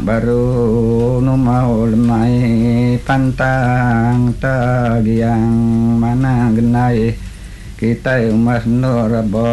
baru nu maul mai pantang tagiang mana genai kita umas nur